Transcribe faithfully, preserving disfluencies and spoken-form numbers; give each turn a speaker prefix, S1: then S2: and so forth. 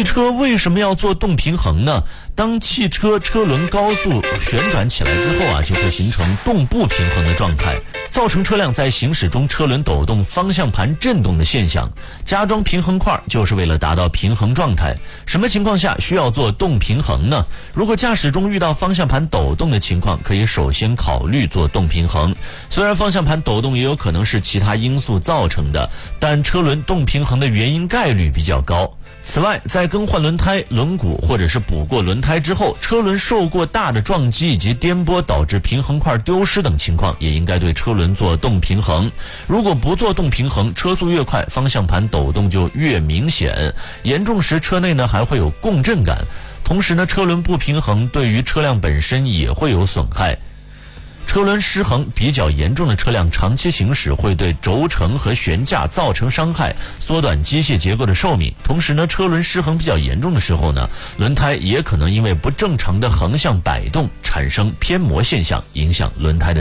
S1: 汽车为什么要做动平衡呢？当汽车车轮高速旋转起来之后啊，就会形成动不平衡的状态，造成车辆在行驶中车轮抖动、方向盘震动的现象。加装平衡块就是为了达到平衡状态。什么情况下需要做动平衡呢？如果驾驶中遇到方向盘抖动的情况，可以首先考虑做动平衡。虽然方向盘抖动也有可能是其他因素造成的，但车轮动平衡的原因概率比较高。此外，在更换轮胎、轮毂或者是补过轮胎之后，车轮受过大的撞击以及颠簸导致平衡块丢失等情况，也应该对车轮做动平衡。如果不做动平衡，车速越快，方向盘抖动就越明显，严重时车内呢还会有共振感。同时呢，车轮不平衡对于车辆本身也会有损害。车轮失衡比较严重的车辆长期行驶会对轴承和悬架造成伤害，缩短机械结构的寿命。同时呢，车轮失衡比较严重的时候呢，轮胎也可能因为不正常的横向摆动产生偏磨现象，影响轮胎的